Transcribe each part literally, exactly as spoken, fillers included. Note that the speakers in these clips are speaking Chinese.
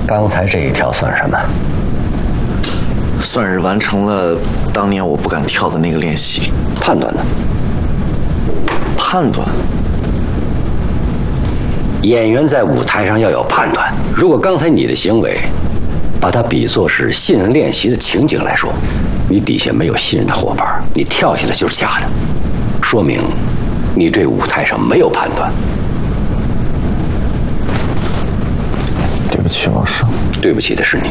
刚才这一跳算什么？ 算是完成了当年我不敢跳的那个练习。 判断呢？ 判断。 演员在舞台上要有判断。如果刚才你的行为，把它比作是信任练习的情景来说，你底下没有信任的伙伴，你跳下来就是假的，说明你对舞台上没有判断。 对不起，老师。 对不起的是你。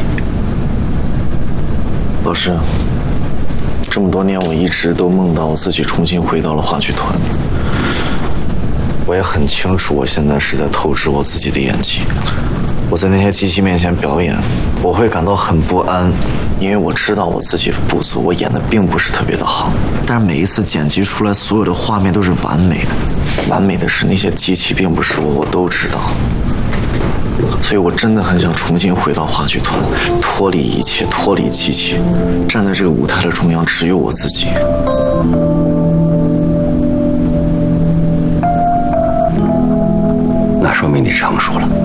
老师，这么多年我一直都梦到我自己重新回到了话剧团。我也很清楚，我现在是在透支我自己的演技。我在那些机器面前表演，我会感到很不安，因为我知道我自己的不足，我演的并不是特别的好。但是每一次剪辑出来，所有的画面都是完美的，完美的是那些机器并不是我，我都知道。所以我真的很想重新回到话剧团，脱离一切，脱离机器，站在这个舞台的中央，只有我自己。 那说明你成熟了。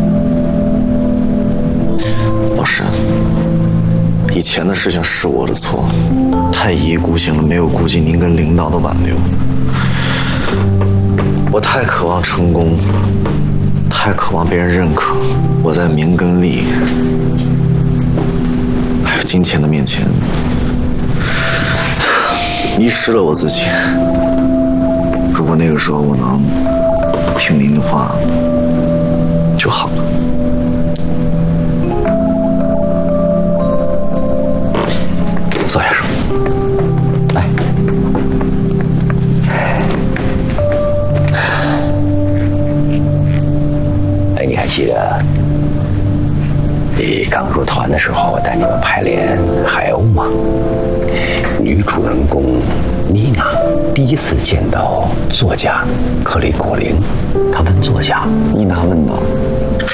老师，以前的事情是我的错，太一意孤行了，没有顾及您跟领导的挽留。我太渴望成功，太渴望被人认可，我在名跟利还有金钱的面前迷失了我自己。如果那个时候我能听您的话就好了。 坐下说，来。哎，你还记得你刚入团的时候带你们排练《海鸥》吗？女主人公妮娜第一次见到作家克里果林，她问作家， 妮娜问道：“